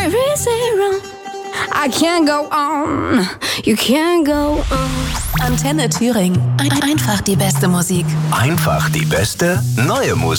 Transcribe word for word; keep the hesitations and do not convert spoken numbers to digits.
Where is it wrong? I can't go on, you can't go on. Antenne Thüringen. Ein- Einfach die beste Musik. Einfach die beste neue Musik.